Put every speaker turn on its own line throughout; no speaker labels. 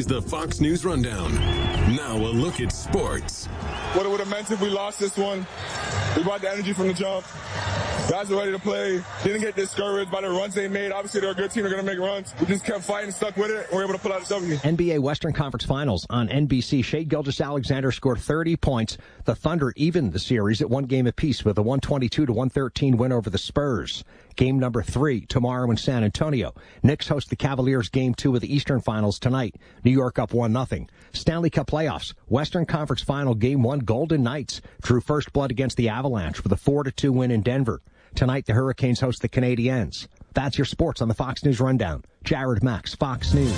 the Fox News Rundown. Now a look at sports.
What it would have meant if we lost this one. We brought the energy from the jump. Guys were ready to play. Didn't get discouraged by the runs they made. Obviously, they're a good team. They're going to make runs. We just kept fighting, stuck with it, and we're able to pull out a W.
NBA Western Conference Finals on NBC. Shai Gilgeous-Alexander scored 30 points. The Thunder evened the series at one game apiece with a 122-113 win over the Spurs. Game number 3 tomorrow in San Antonio. Knicks host the Cavaliers Game 2 of the Eastern Finals tonight. New York up 1-0. Stanley Cup playoffs. Western Conference Final Game 1. Golden Knights drew first blood against the Avalanche with a 4-2 win in Denver. Tonight, the Hurricanes host the Canadiens. That's your sports on the Fox News Rundown. Jared Max, Fox News.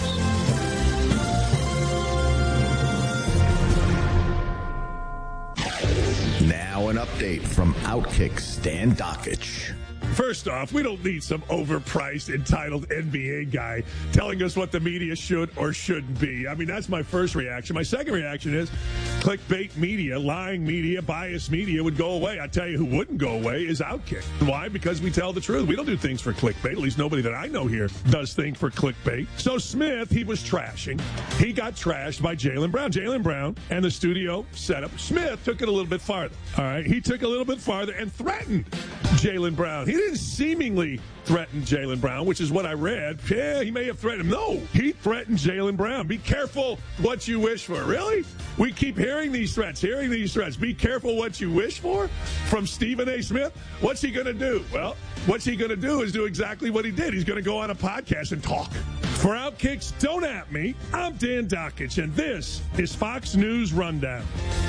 Now an update from Outkick Stan Dakich.
First off, we don't need some overpriced, entitled NBA guy telling us what the media should or shouldn't be. I mean, that's my first reaction. My second reaction is clickbait media, lying media, biased media would go away. I tell you who wouldn't go away is Outkick. Why? Because we tell the truth. We don't do things for clickbait. At least nobody that I know here does things for clickbait. So Smith, he was trashing. He got trashed by Jaylen Brown. Jaylen Brown and the studio setup. Smith took it a little bit farther. All right? He took a little bit farther and threatened Jaylen Brown. He didn't seemingly threaten Jaylen Brown, which is what I read. Yeah, he may have threatened him. No, he threatened Jaylen Brown. Be careful what you wish for. Really? We keep hearing these threats. Be careful what you wish for from Stephen A. Smith. What's he going to do? Well, what's he going to do is do exactly what he did. He's going to go on a podcast and talk. For Outkick's Don't At Me, I'm Dan Dakich, and this is Fox News Rundown.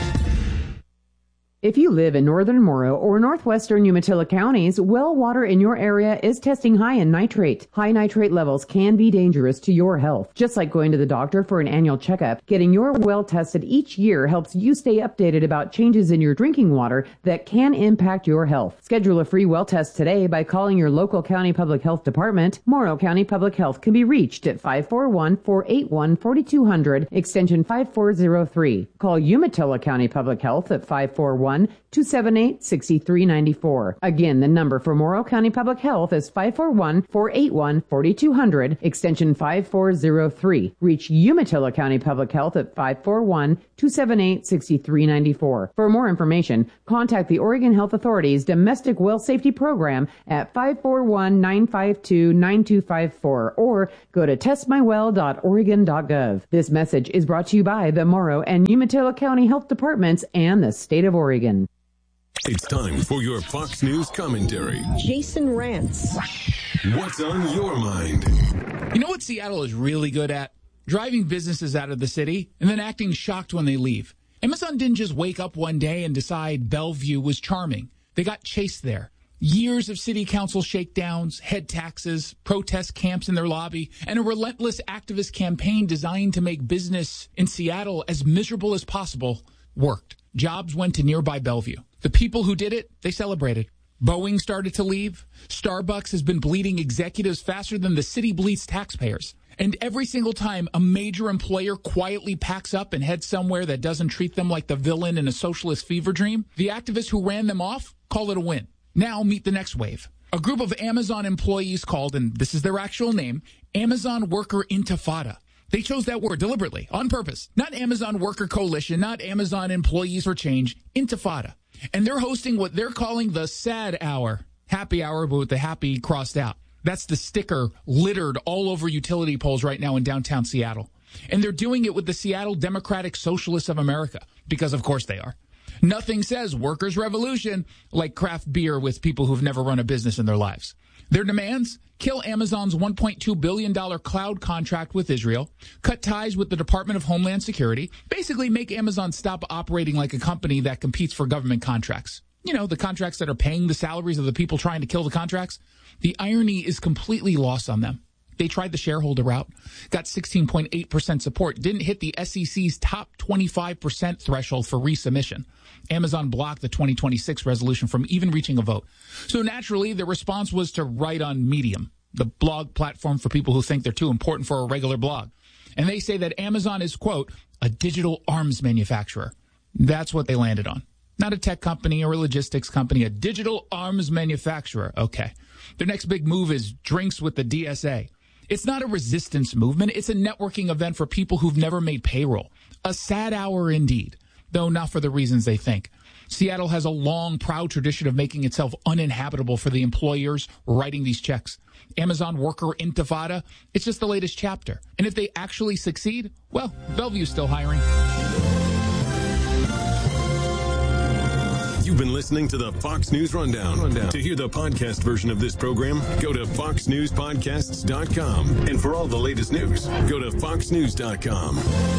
If you live in northern Morrow or northwestern Umatilla counties, well water in your area is testing high in nitrate. High nitrate levels can be dangerous to your health. Just like going to the doctor for an annual checkup, getting your well tested each year helps you stay updated about changes in your drinking water that can impact your health. Schedule a free well test today by calling your local county public health department. Morrow County Public Health can be reached at 541-481-4200, extension 5403. Call Umatilla County Public Health at 541-278-6394. Again, the number for Morrow County Public Health is 541-481-4200, extension 5403. Reach Umatilla County Public Health at 541-278-6394. For more information, contact the Oregon Health Authority's Domestic Well Safety Program at 541-952-9254 or go to testmywell.oregon.gov. This message is brought to you by the Morrow and Umatilla County Health Departments and the state of Oregon.
It's time for your Fox News commentary.
Jason Rantz.
What's on your mind?
You know what Seattle is really good at? Driving businesses out of the city and then acting shocked when they leave. Amazon didn't just wake up one day and decide Bellevue was charming. They got chased there. Years of city council shakedowns, head taxes, protest camps in their lobby, and a relentless activist campaign designed to make business in Seattle as miserable as possible worked. Jobs went to nearby Bellevue. The people who did it, they celebrated. Boeing started to leave. Starbucks has been bleeding executives faster than the city bleeds taxpayers. And every single time a major employer quietly packs up and heads somewhere that doesn't treat them like the villain in a socialist fever dream, the activists who ran them off call it a win. Now meet the next wave. A group of Amazon employees called, and this is their actual name, Amazon Worker Intifada. They chose that word deliberately, on purpose. Not Amazon Worker Coalition, not Amazon Employees for Change, Intifada. And they're hosting what they're calling the sad hour. Happy hour, but with the happy crossed out. That's the sticker littered all over utility poles right now in downtown Seattle. And they're doing it with the Seattle Democratic Socialists of America, because of course they are. Nothing says workers' revolution like craft beer with people who've never run a business in their lives. Their demands? Kill Amazon's $1.2 billion cloud contract with Israel, cut ties with the Department of Homeland Security, basically make Amazon stop operating like a company that competes for government contracts. You know, the contracts that are paying the salaries of the people trying to kill the contracts. The irony is completely lost on them. They tried the shareholder route, got 16.8% support, didn't hit the SEC's top 25% threshold for resubmission. Amazon blocked the 2026 resolution from even reaching a vote. So naturally, the response was to write on Medium, the blog platform for people who think they're too important for a regular blog. And they say that Amazon is, quote, a digital arms manufacturer. That's what they landed on. Not a tech company or a logistics company, a digital arms manufacturer. Okay. Their next big move is drinks with the DSA. It's not a resistance movement. It's a networking event for people who've never made payroll. A sad hour indeed, though not for the reasons they think. Seattle has a long, proud tradition of making itself uninhabitable for the employers writing these checks. Amazon worker intifada, it's just the latest chapter. And if they actually succeed, well, Bellevue's still hiring.
You've been listening to the Fox News Rundown. To hear the podcast version of this program, go to foxnewspodcasts.com. And for all the latest news, go to foxnews.com.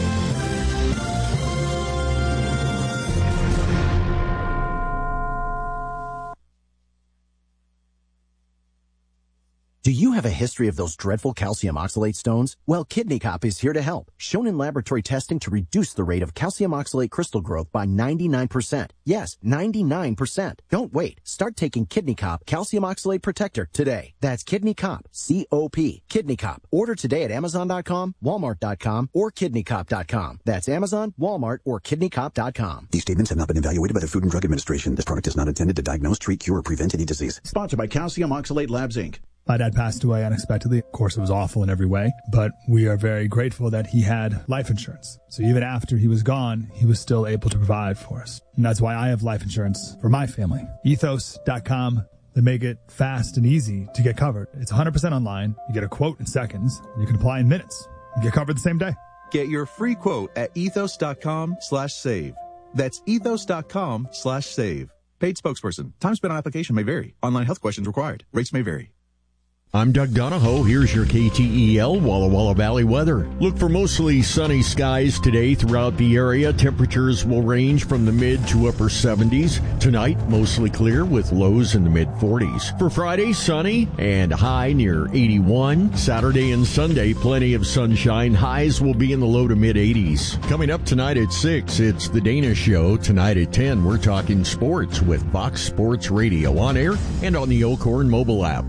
Do you have a history of those dreadful calcium oxalate stones? Well, Kidney Cop is here to help. Shown in laboratory testing to reduce the rate of calcium oxalate crystal growth by 99%. Yes, 99%. Don't wait. Start taking Kidney Cop Calcium Oxalate Protector today. That's Kidney Cop, C-O-P. Kidney Cop. Order today at Amazon.com, Walmart.com, or KidneyCop.com. That's Amazon, Walmart, or KidneyCop.com.
These statements have not been evaluated by the Food and Drug Administration. This product is not intended to diagnose, treat, cure, or prevent any disease.
Sponsored by Calcium Oxalate Labs, Inc.
My dad passed away unexpectedly. Of course, it was awful in every way, but we are very grateful that he had life insurance. So even after he was gone, he was still able to provide for us. And that's why I have life insurance for my family. Ethos.com. They make it fast and easy to get covered. It's 100% online. You get a quote in seconds. You can apply in minutes. You get covered the same day.
Get your free quote at ethos.com/save. That's ethos.com/save. Paid spokesperson. Time spent on application may vary. Online health questions required. Rates may vary.
I'm Doug Donahoe. Here's your KTEL Walla Walla Valley weather. Look for mostly sunny skies today throughout the area. Temperatures will range from the mid to upper 70s. Tonight, mostly clear with lows in the mid 40s. For Friday, sunny and high near 81. Saturday and Sunday, plenty of sunshine. Highs will be in the low to mid 80s. Coming up tonight at 6, it's The Dana Show. Tonight at 10, we're talking sports with Fox Sports Radio on air and on the Elkhorn mobile app.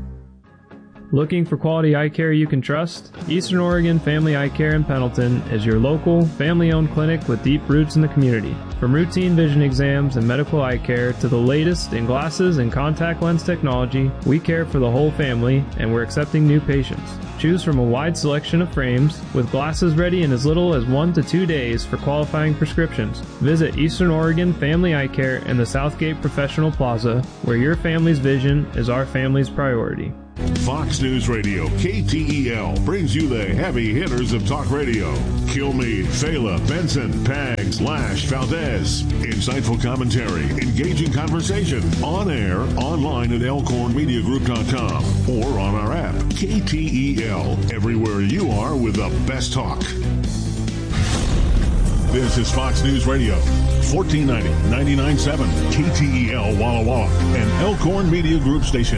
Looking for quality eye care you can trust? Eastern Oregon Family Eye Care in Pendleton is your local, family-owned clinic with deep roots in the community. From routine vision exams and medical eye care to the latest in glasses and contact lens technology, we care for the whole family and we're accepting new patients. Choose from a wide selection of frames with glasses ready in as little as 1 to 2 days for qualifying prescriptions. Visit Eastern Oregon Family Eye Care in the Southgate Professional Plaza, where your family's vision is our family's priority.
Fox News Radio, KTEL, brings you the heavy hitters of talk radio. Kilmeade, Fela, Benson, Pags, Lash, Valdez. Insightful commentary, engaging conversation, on air, online at elkhornmediagroup.com, or on our app, KTEL, everywhere you are with the best talk. This is Fox News Radio, 1490, 99.7, KTEL Walla Walla, an Elkhorn Media Group station.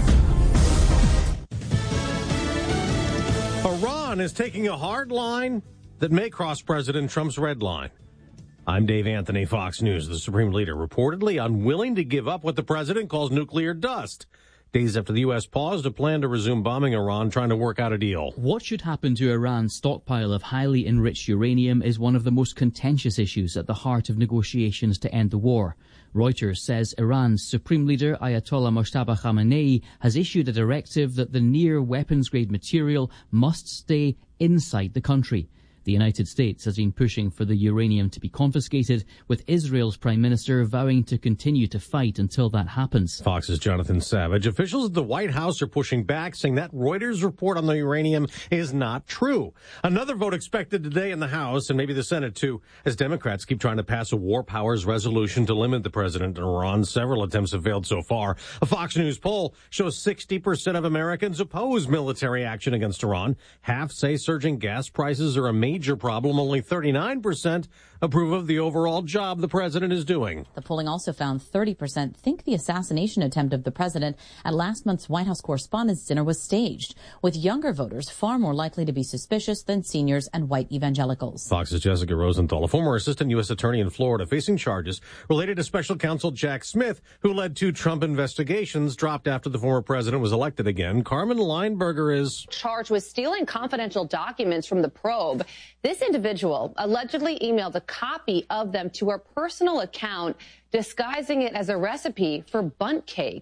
Iran is taking a hard line that may cross President Trump's red line. I'm Dave Anthony, Fox News. The Supreme Leader reportedly unwilling to give up what the president calls nuclear dust. Days after the U.S. paused a plan to resume bombing Iran, trying to work out a deal.
What should happen to Iran's stockpile of highly enriched uranium is one of the most contentious issues at the heart of negotiations to end the war. Reuters says Iran's Supreme Leader Ayatollah Mojtaba Khamenei has issued a directive that the near weapons-grade material must stay inside the country. The United States has been pushing for the uranium to be confiscated, with Israel's Prime Minister vowing to continue to fight until that happens.
Fox's Jonathan Savage. Officials at the White House are pushing back, saying that Reuters report on the uranium is not true. Another vote expected today in the House, and maybe the Senate too, as Democrats keep trying to pass a war powers resolution to limit the president in Iran. Several attempts have failed so far. A Fox News poll shows 60% of Americans oppose military action against Iran. Half say surging gas prices are a major problem. Only 39% approve of the overall job the president is doing.
The polling also found 30% think the assassination attempt of the president at last month's White House Correspondents' Dinner was staged, with younger voters far more likely to be suspicious than seniors and white evangelicals.
Fox's Jessica Rosenthal, a former assistant U.S. attorney in Florida, facing charges related to special counsel Jack Smith, who led 2 Trump investigations, dropped after the former president was elected again. Carmen Lineberger is
charged with stealing confidential documents from the probe. This individual allegedly emailed a copy of them to her personal account, disguising it as a recipe for bundt cake.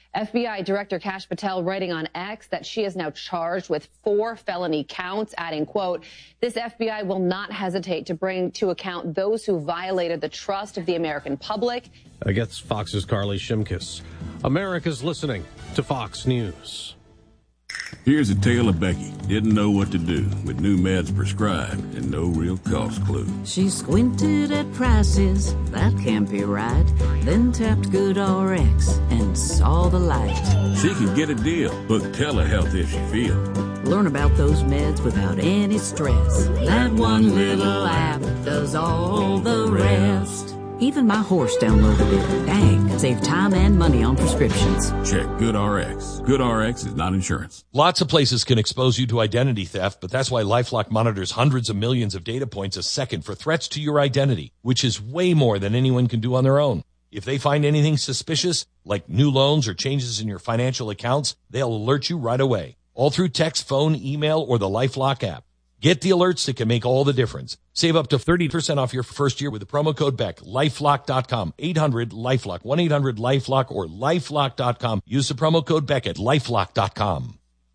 FBI Director Kash Patel writing on X that she is now charged with 4 felony counts, adding, quote, "This FBI will not hesitate to bring to account those who violated the trust of the American public."
I guess Fox's Carly Shimkus. America's listening to Fox News.
Here's a tale of Becky. Didn't know what to do with new meds prescribed and no real cost clue.
She squinted at prices, that can't be right. Then tapped GoodRx and saw the light.
She could get a deal. Book telehealth if she feels.
Learn about those meds without any stress. That one little app does all the rest. Even my horse downloaded it. Dang, save time and money on prescriptions.
Check GoodRx. GoodRx is not insurance.
Lots of places can expose you to identity theft, but that's why LifeLock monitors hundreds of millions of data points a second for threats to your identity, which is way more than anyone can do on their own. If they find anything suspicious, like new loans or changes in your financial accounts, they'll alert you right away, all through text, phone, email, or the LifeLock app. Get the alerts that can make all the difference. Save up to 30% off your first year with the promo code BECK. LifeLock.com. 800-LifeLock. 1-800-LifeLock or LifeLock.com. Use the promo code BECK at LifeLock.com.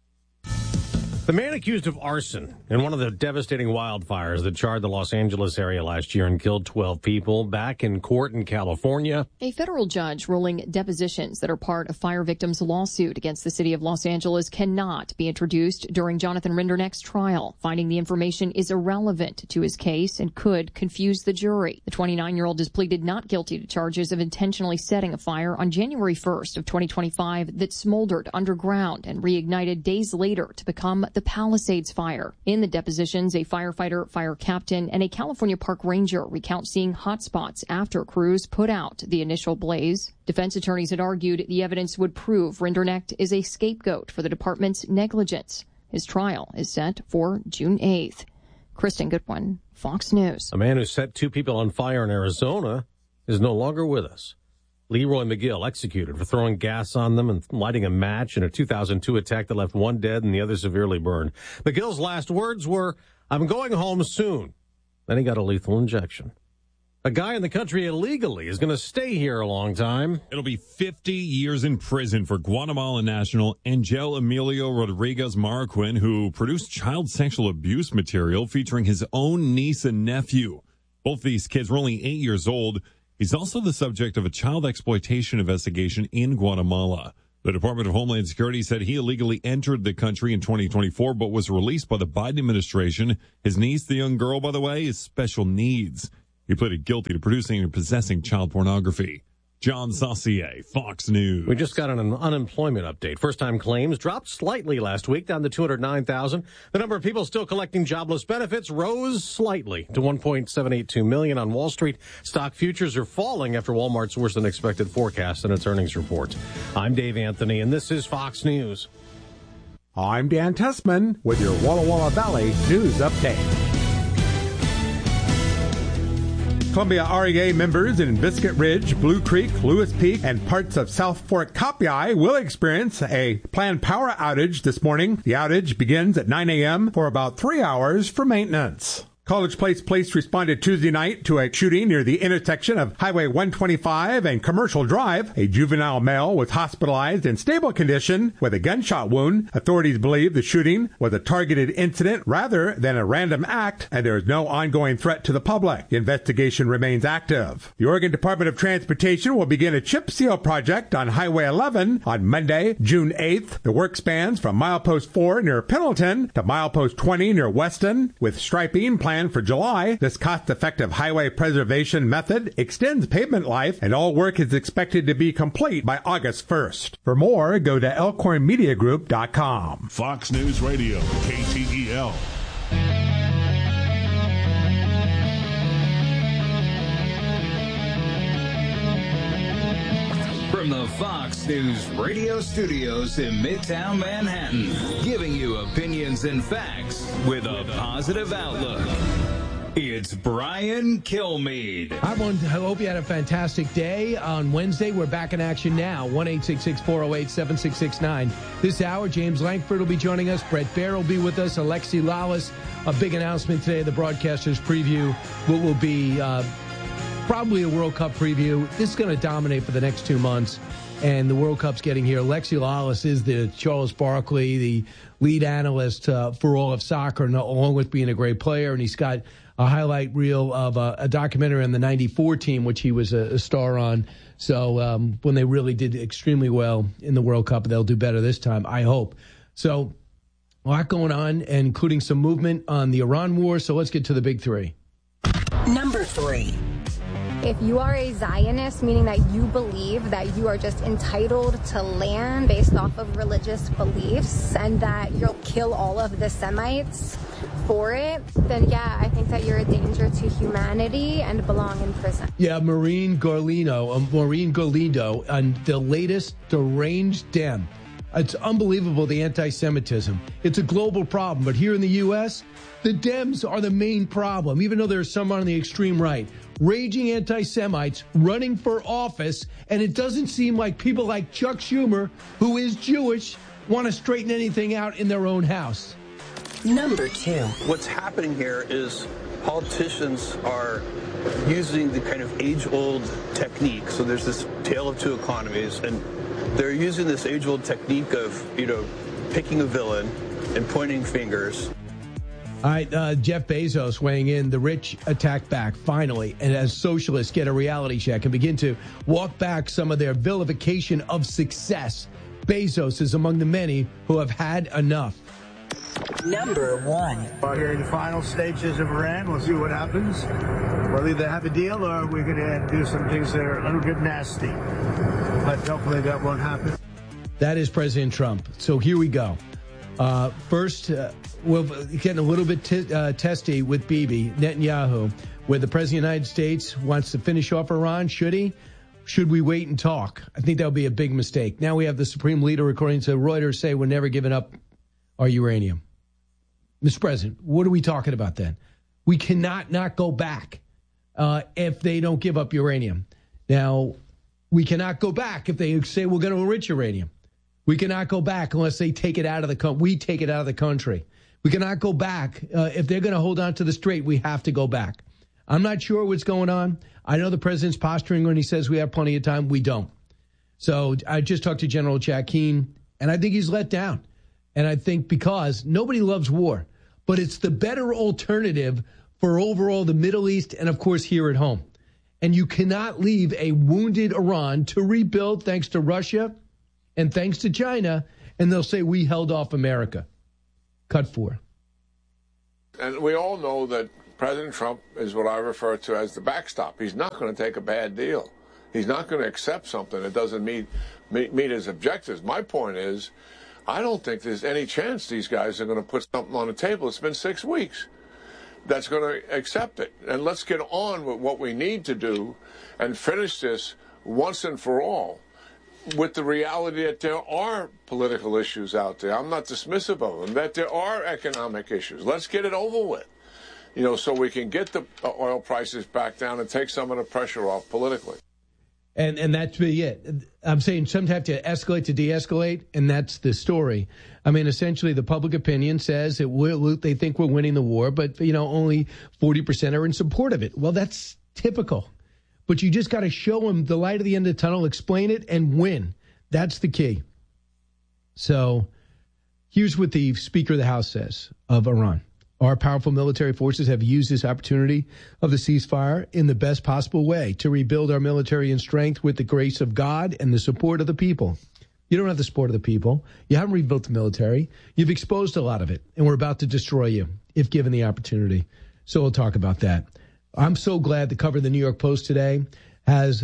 The man accused of arson in one of the devastating wildfires that charred the Los Angeles area last year and killed 12 people back in court in California.
A federal judge ruling depositions that are part of fire victims' lawsuit against the city of Los Angeles cannot be introduced during Jonathan Rinderneck's trial, finding the information is irrelevant to his case and could confuse the jury. The 29-year-old has pleaded not guilty to charges of intentionally setting a fire on January 1st of 2025 that smoldered underground and reignited days later to become the Palisades fire. In the depositions, a firefighter, fire captain, and a California park ranger recount seeing hot spots after crews put out the initial blaze. Defense attorneys had argued the evidence would prove Rinderneck is a scapegoat for the department's negligence. His trial is set for June 8th. Kristen Goodwin, Fox News.
A man who set 2 people on fire in Arizona is no longer with us. Leroy McGill executed for throwing gas on them and lighting a match in a 2002 attack that left 1 dead and the other severely burned. McGill's last words were, "I'm going home soon." Then he got a lethal injection. A guy in the country illegally is going to stay here a long time.
It'll be 50 years in prison for Guatemalan national Angel Emilio Rodriguez Marroquin, who produced child sexual abuse material featuring his own niece and nephew. Both these kids were only 8 years old. He's also the subject of a child exploitation investigation in Guatemala. The Department of Homeland Security said he illegally entered the country in 2024, but was released by the Biden administration. His niece, the young girl, by the way, is special needs. He pleaded guilty to producing and possessing child pornography. John Saucier, Fox News.
We just got an unemployment update. First-time claims dropped slightly last week, down to 209,000. The number of people still collecting jobless benefits rose slightly to 1.782 million on Wall Street. Stock futures are falling after Walmart's worse-than-expected forecast in its earnings report. I'm Dave Anthony, and this is Fox News.
I'm Dan Tessman with your Walla Walla Valley News Update. Columbia REA members in Biscuit Ridge, Blue Creek, Lewis Peak, and parts of South Fork Copiaye will experience a planned power outage this morning. The outage begins at 9 a.m. for about 3 hours for maintenance. College Place Police responded Tuesday night to a shooting near the intersection of Highway 125 and Commercial Drive. A juvenile male was hospitalized in stable condition with a gunshot wound. Authorities believe the shooting was a targeted incident rather than a random act, and there is no ongoing threat to the public. The investigation remains active. The Oregon Department of Transportation will begin a chip seal project on Highway 11 on Monday, June 8th. The work spans from milepost 4 near Pendleton to milepost 20 near Weston, with striping planned for July. This cost-effective highway preservation method extends pavement life, and all work is expected to be complete by August 1st. For more, go to elkhornmediagroup.com.
Fox News Radio, KTEL.
From the Fox News radio studios in Midtown Manhattan, giving you opinions and facts with a positive outlook. It's Brian Kilmeade.
I hope you had a fantastic day. On Wednesday, we're back in action now. 1-866-408-7669. This hour, James Lankford will be joining us. Brett Baer will be with us. Alexi Lawless. A big announcement today. The broadcasters preview what will be probably a World Cup preview. This is going to dominate for the next 2 months. and the World Cup's getting here. Alexi Lalas is the Charles Barkley, the lead analyst for all of soccer, along with being a great player, and he's got a highlight reel of a documentary on the 94 team, which he was a star on. So when they really did extremely well in the World Cup, they'll do better this time, I hope. So a lot going on, including some movement on the Iran war. So let's get to the big three.
Number 3.
If you are a Zionist, meaning that you believe that you are just entitled to land based off of religious beliefs and that you'll kill all of the Semites for it, then yeah, I think that you're a danger to humanity and belong in prison.
Yeah, Maureen Galindo, on the latest deranged Dem. It's unbelievable, the anti-Semitism. It's a global problem, but here in the U.S., the Dems are the main problem, even though there's some on the extreme right. Raging anti-Semites running for office, and it doesn't seem like people like Chuck Schumer, who is Jewish, want to straighten anything out in their own house.
Number 2.
What's happening here is politicians are using the kind of age-old technique. So there's this tale of two economies, and they're using this age-old technique of, picking a villain and pointing fingers.
All right, Jeff Bezos weighing in. The rich attack back, finally, and as socialists get a reality check and begin to walk back some of their vilification of success. Bezos is among the many who have had enough.
Number 1.
We're here in the final stages of Iran. We'll see what happens. We'll either have a deal or we're going to do some things that are a little bit nasty. But hopefully that won't happen.
That is President Trump. So here we go. First, we're getting a little bit testy with Bibi Netanyahu, where the President of the United States wants to finish off Iran. Should he? Should we wait and talk? I think that would be a big mistake. Now we have the Supreme Leader, according to Reuters, say we're never giving up our uranium. Mr. President, what are we talking about then? We cannot not go back if they don't give up uranium. Now, we cannot go back if they say we're going to enrich uranium. We cannot go back unless they take it out of the country. We take it out of the country. We cannot go back. If they're going to hold on to the strait, we have to go back. I'm not sure what's going on. I know the president's posturing when he says we have plenty of time. We don't. So I just talked to General Jack Keane, and I think he's let down. And I think because nobody loves war, but it's the better alternative for overall the Middle East and, of course, here at home. And you cannot leave a wounded Iran to rebuild thanks to Russia and thanks to China, and they'll say we held off America. Cut 4.
And we all know that President Trump is what I refer to as the backstop. He's not going to take a bad deal. He's not going to accept something that doesn't meet his objectives. My point is, I don't think there's any chance these guys are going to put something on the table. It's been 6 weeks. That's going to accept it. And let's get on with what we need to do and finish this once and for all with the reality that there are political issues out there. I'm not dismissive of them, that there are economic issues. Let's get it over with, so we can get the oil prices back down and take some of the pressure off politically.
And that's really it. I'm saying some have to escalate to de-escalate, and that's the story. I mean, essentially, the public opinion says that they think we're winning the war, but, only 40% are in support of it. Well, that's typical. But you just got to show them the light at the end of the tunnel, explain it, and win. That's the key. So here's what the Speaker of the House says of Iran. Our powerful military forces have used this opportunity of the ceasefire in the best possible way to rebuild our military in strength with the grace of God and the support of the people. You don't have the support of the people. You haven't rebuilt the military. You've exposed a lot of it, and we're about to destroy you if given the opportunity. So we'll talk about that. I'm so glad the cover of the New York Post today has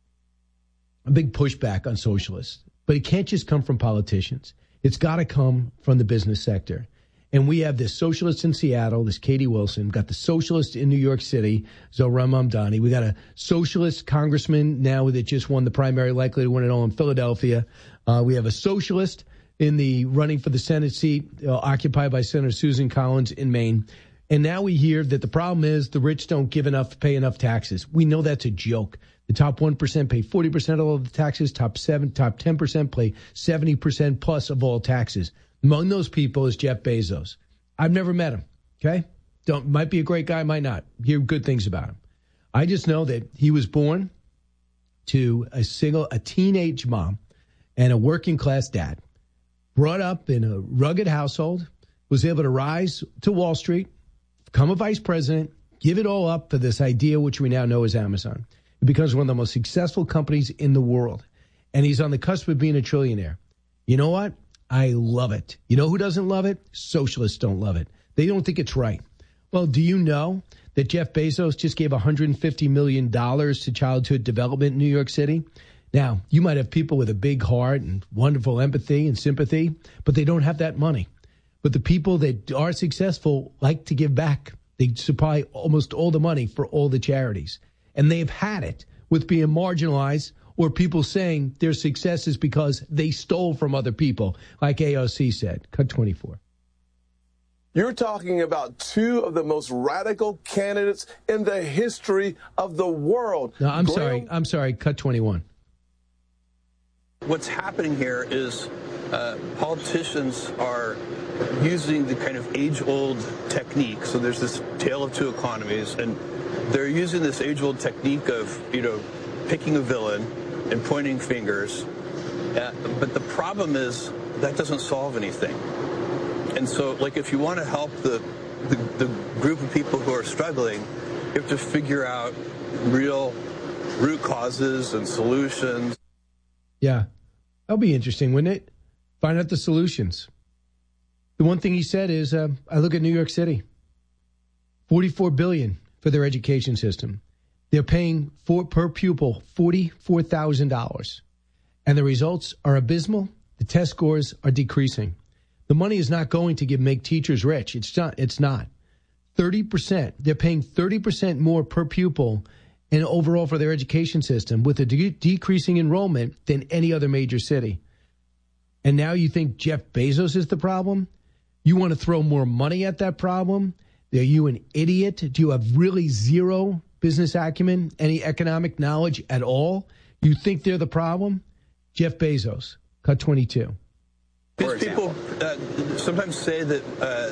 a big pushback on socialists. But it can't just come from politicians. It's got to come from the business sector. And we have this socialist in Seattle, this Katie Wilson, got the socialist in New York City, Zohran Mamdani. We got a socialist congressman now that just won the primary, likely to win it all in Philadelphia. We have a socialist in the running for the Senate seat, occupied by Senator Susan Collins in Maine. And now we hear that the problem is the rich don't pay enough taxes. We know that's a joke. The top 1% pay 40% of all the taxes. Top 10% pay 70% plus of all taxes. Among those people is Jeff Bezos. I've never met him, okay? Might be a great guy, might not. Hear good things about him. I just know that he was born to a teenage mom and a working class dad, brought up in a rugged household, was able to rise to Wall Street, become a vice president, give it all up for this idea which we now know as Amazon. It becomes one of the most successful companies in the world. And he's on the cusp of being a trillionaire. You know what? I love it. You know who doesn't love it? Socialists don't love it. They don't think it's right. Well, do you know that Jeff Bezos just gave $150 million to childhood development in New York City? Now, you might have people with a big heart and wonderful empathy and sympathy, but they don't have that money. But the people that are successful like to give back. They supply almost all the money for all the charities. And they've had it with being marginalized or people saying their success is because they stole from other people, like AOC said. Cut 24.
You're talking about two of the most radical candidates in the history of the world.
No, I'm sorry. Cut 21.
What's happening here is politicians are using the kind of age-old technique. So there's this tale of two economies, and they're using this age-old technique of, picking a villain and pointing fingers. But the problem is that doesn't solve anything. And so, if you want to help the group of people who are struggling, you have to figure out real root causes and solutions.
Yeah, that'll be interesting, wouldn't it? Find out the solutions. The one thing he said is, I look at New York City, $44 billion for their education system. They're paying per pupil $44,000. And the results are abysmal. The test scores are decreasing. The money is not going to make teachers rich. It's not. 30%. They're paying 30% more per pupil and overall for their education system with a decreasing enrollment than any other major city. And now you think Jeff Bezos is the problem? You want to throw more money at that problem? Are you an idiot? Do you have really zero business acumen, any economic knowledge at all? You think they're the problem? Jeff Bezos, cut 22.
These people sometimes say that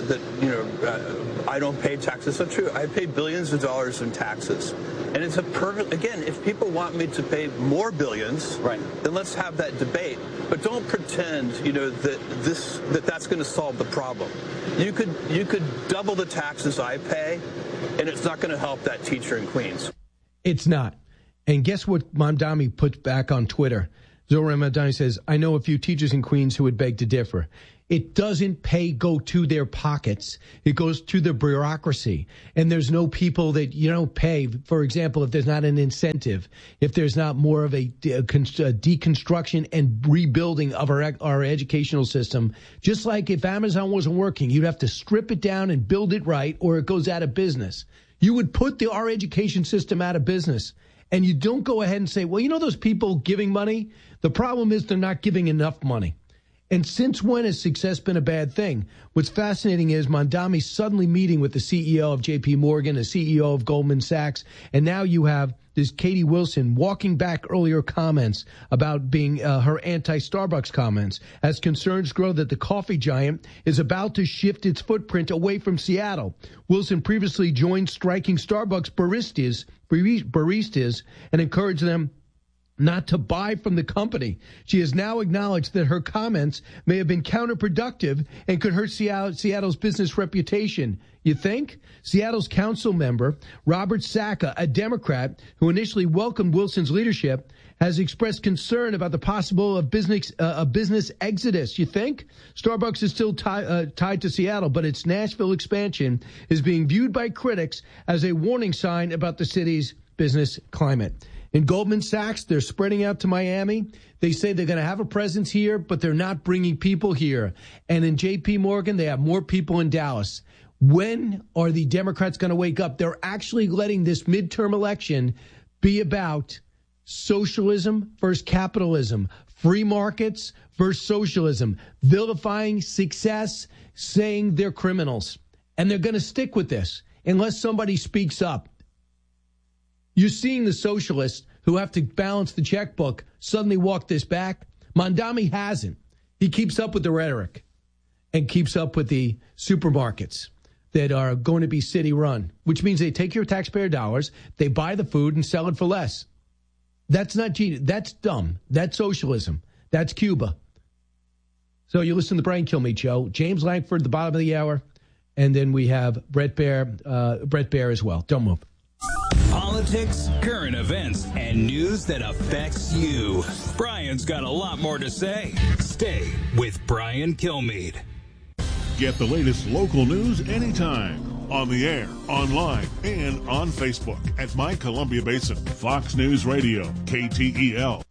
I don't pay taxes. That's not true. I pay billions of dollars in taxes. And it's again, if people want me to pay more billions, right, then let's have that debate. But don't pretend, that's going to solve the problem. You could double the taxes I pay, and it's not going to help that teacher in Queens.
It's not. And guess what Mamdani put back on Twitter? Zohran Mamdani says, I know a few teachers in Queens who would beg to differ. It doesn't go to their pockets. It goes to the bureaucracy. And there's no people that pay. For example, if there's not an incentive, if there's not more of a deconstruction and rebuilding of our educational system, just like if Amazon wasn't working, you'd have to strip it down and build it right, or it goes out of business. You would put our education system out of business. And you don't go ahead and say, well, those people giving money, the problem is they're not giving enough money. And since when has success been a bad thing? What's fascinating is Mamdani suddenly meeting with the CEO of J.P. Morgan, the CEO of Goldman Sachs, and now you have this Katie Wilson walking back earlier comments about being her anti-Starbucks comments as concerns grow that the coffee giant is about to shift its footprint away from Seattle. Wilson previously joined striking Starbucks baristas and encouraged them not to buy from the company. She has now acknowledged that her comments may have been counterproductive and could hurt Seattle's business reputation. You think? Seattle's council member, Robert Saka, a Democrat who initially welcomed Wilson's leadership, has expressed concern about the possible of business exodus. You think? Starbucks is still tied to Seattle, but its Nashville expansion is being viewed by critics as a warning sign about the city's business climate. In Goldman Sachs, they're spreading out to Miami. They say they're going to have a presence here, but they're not bringing people here. And in J.P. Morgan, they have more people in Dallas. When are the Democrats going to wake up? They're actually letting this midterm election be about socialism versus capitalism, free markets versus socialism, vilifying success, saying they're criminals. And they're going to stick with this unless somebody speaks up. You're seeing the socialists who have to balance the checkbook suddenly walk this back. Mamdani hasn't. He keeps up with the rhetoric and keeps up with the supermarkets that are going to be city-run, which means they take your taxpayer dollars, they buy the food and sell it for less. That's not genius. That's dumb. That's socialism. That's Cuba. So you listen to the Brian Kilmeade Show. James Langford, the bottom of the hour. And then we have Brett Baer as well. Don't move.
Politics, current events, and news that affects you. Brian's got a lot more to say. Stay with Brian Kilmeade.
Get the latest local news anytime. On the air, online, and on Facebook at My Columbia Basin. Fox News Radio, KTEL.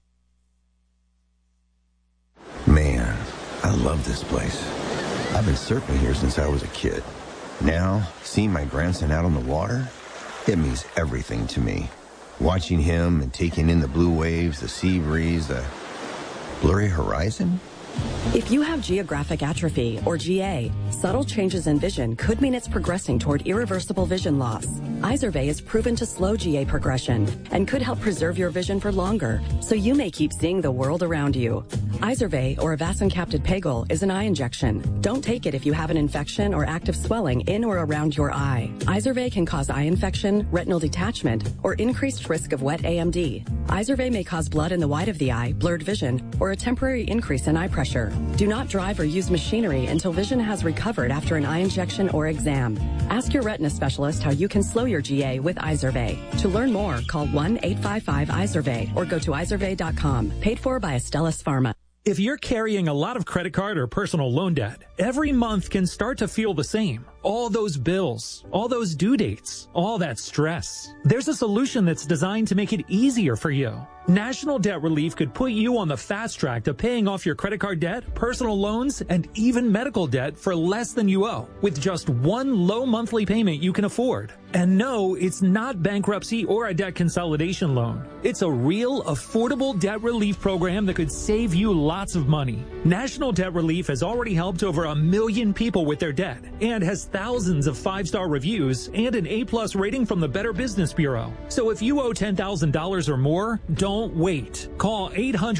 Man, I love this place. I've been surfing here since I was a kid. Now, seeing my grandson out on the water, it means everything to me. Watching him and taking in the blue waves, the sea breeze, the blurry horizon.
If you have geographic atrophy, or GA, subtle changes in vision could mean it's progressing toward irreversible vision loss. Izervay is proven to slow GA progression and could help preserve your vision for longer, so you may keep seeing the world around you. Izervay, or avacincaptad pegol, is an eye injection. Don't take it if you have an infection or active swelling in or around your eye. Izervay can cause eye infection, retinal detachment, or increased risk of wet AMD. Izervay may cause blood in the white of the eye, blurred vision, or a temporary increase in eye pressure. Do not drive or use machinery until vision has recovered after an eye injection or exam. Ask your retina specialist how you can slow your GA with Izervay. To learn more, call 1-855-IZERVAY or go to izervay.com. Paid for by Astellas Pharma.
If you're carrying a lot of credit card or personal loan debt, every month can start to feel the same. All those bills, all those due dates, all that stress. There's a solution that's designed to make it easier for you. National Debt Relief could put you on the fast track to paying off your credit card debt, personal loans, and even medical debt for less than you owe, with just one low monthly payment you can afford. And no, it's not bankruptcy or a debt consolidation loan. It's a real, affordable debt relief program that could save you lots of money. National Debt Relief has already helped over 1 million people with their debt and has thousands of 5-star reviews and an A+ rating from the Better Business Bureau. So if you owe $10,000 or more, don't wait. Call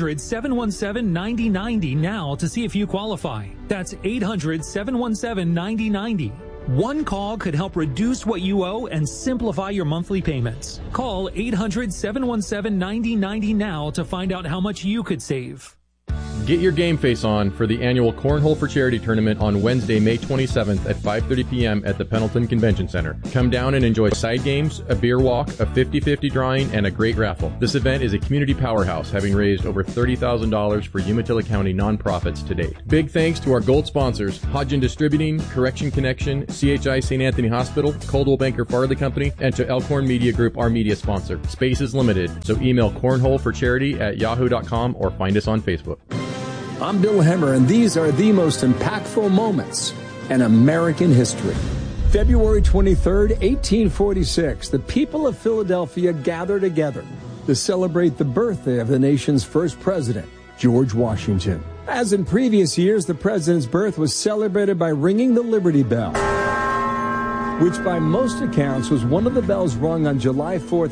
800-717-9090 now to see if you qualify. That's 800-717-9090. One call could help reduce what you owe and simplify your monthly payments. Call 800-717-9090 now to find out how much you could save.
Get your game face on for the annual Cornhole for Charity tournament on Wednesday, May 27th at 5:30 p.m. at the Pendleton Convention Center. Come down and enjoy side games, a beer walk, a 50-50 drawing, and a great raffle. This event is a community powerhouse, having raised over $30,000 for Umatilla County nonprofits to date. Big thanks to our gold sponsors, Hodgin Distributing, Correction Connection, CHI St. Anthony Hospital, Coldwell Banker Farley Company, and to Elkhorn Media Group, our media sponsor. Space is limited, so email cornholeforcharity@yahoo.com or find us on Facebook.
I'm Bill Hemmer, and these are the most impactful moments in American history. February 23rd, 1846, the people of Philadelphia gather together to celebrate the birthday of the nation's first president, George Washington. As in previous years, the president's birth was celebrated by ringing the Liberty Bell, which by most accounts was one of the bells rung on July 4th,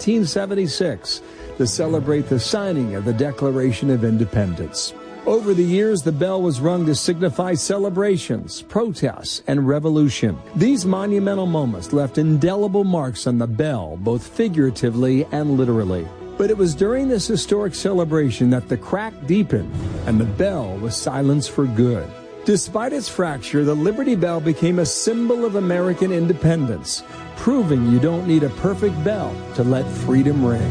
1776, to celebrate the signing of the Declaration of Independence. Over the years, the bell was rung to signify celebrations, protests, and revolution. These monumental moments left indelible marks on the bell, both figuratively and literally. But it was during this historic celebration that the crack deepened and the bell was silenced for good. Despite its fracture, the Liberty Bell became a symbol of American independence, proving you don't need a perfect bell to let freedom ring.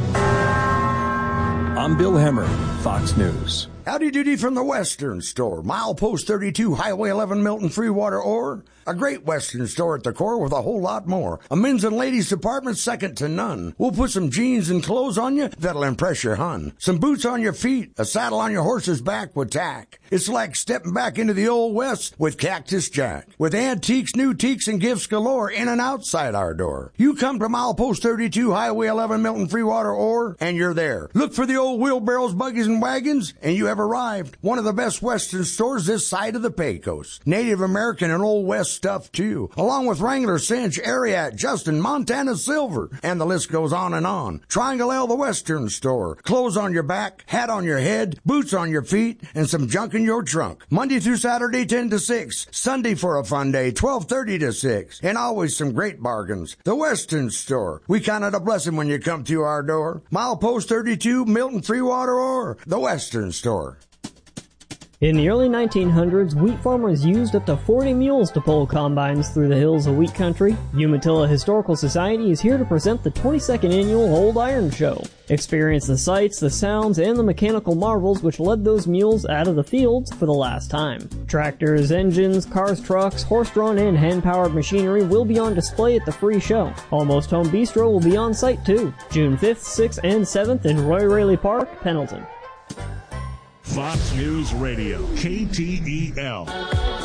I'm Bill Hemmer, Fox News.
Howdy doody from the Western Store. Milepost 32, Highway 11, Milton, Freewater, Ore. A great Western store at the core with a whole lot more. A men's and ladies department second to none. We'll put some jeans and clothes on you that'll impress your hun. Some boots on your feet, a saddle on your horse's back with tack. It's like stepping back into the Old West with Cactus Jack. With antiques, new teaks, and gifts galore in and outside our door. You come to Milepost 32, Highway 11, Milton, Freewater, Ore, and you're there. Look for the old wheelbarrows, buggies, and wagons, and you have arrived. One of the best Western stores this side of the Pecos. Native American and Old West stuff, too. Along with Wrangler, Cinch, Ariat, Justin, Montana Silver, and the list goes on and on. Triangle L, the Western Store. Clothes on your back, hat on your head, boots on your feet, and some junk in your trunk. Monday through Saturday, 10 to 6. Sunday for a fun day, 12:30 to 6. And always some great bargains. The Western Store. We count it a blessing when you come through our door. Milepost 32, Milton, Freewater, or the Western Store.
In the early 1900s, wheat farmers used up to 40 mules to pull combines through the hills of wheat country. Umatilla Historical Society is here to present the 22nd annual Old Iron Show. Experience the sights, the sounds, and the mechanical marvels which led those mules out of the fields for the last time. Tractors, engines, cars, trucks, horse-drawn and hand-powered machinery will be on display at the free show. Almost Home Bistro will be on site too. June 5th, 6th, and 7th in Roy Raley Park, Pendleton.
Fox News Radio, KTEL.